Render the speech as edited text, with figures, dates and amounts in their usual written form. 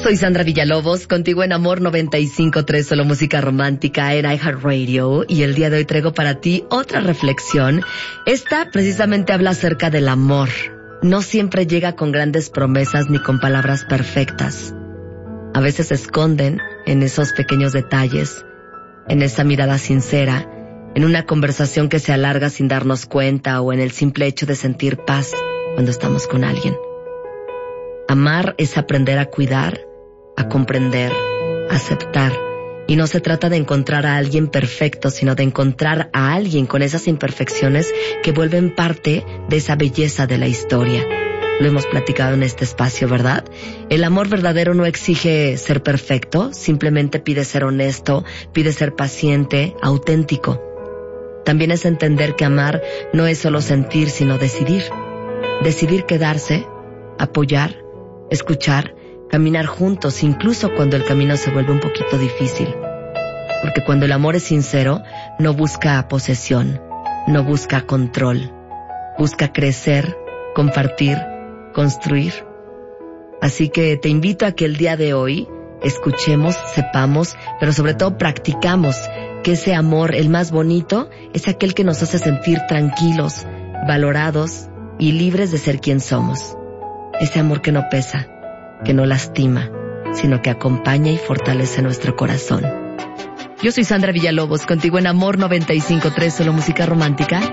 Soy Sandra Villalobos, contigo en Amor 95.3, solo música romántica en iHeartRadio, y el día de hoy traigo para ti otra reflexión. Esta precisamente habla acerca del amor. No siempre llega con grandes promesas ni con palabras perfectas. A veces se esconden en esos pequeños detalles, en esa mirada sincera, en una conversación que se alarga sin darnos cuenta o en el simple hecho de sentir paz cuando estamos con alguien. Amar es aprender a cuidar, a comprender, a aceptar. Y no se trata de encontrar a alguien perfecto, sino de encontrar a alguien con esas imperfecciones que vuelven parte de esa belleza de la historia. Lo hemos platicado en este espacio, ¿verdad? El amor verdadero no exige ser perfecto, simplemente pide ser honesto, pide ser paciente, auténtico. También es entender que amar no es solo sentir, sino decidir. Decidir quedarse, apoyar, escuchar, caminar juntos, incluso cuando el camino se vuelve un poquito difícil. Porque cuando el amor es sincero, no busca posesión, no busca control. Busca crecer, compartir, construir. Así que te invito a que el día de hoy escuchemos, sepamos, pero sobre todo practicamos que ese amor, el más bonito, es aquel que nos hace sentir tranquilos, valorados y libres de ser quien somos. Ese amor que no pesa, que no lastima, sino que acompaña y fortalece nuestro corazón. Yo soy Sandra Villalobos, contigo en Amor 95.3, solo música romántica.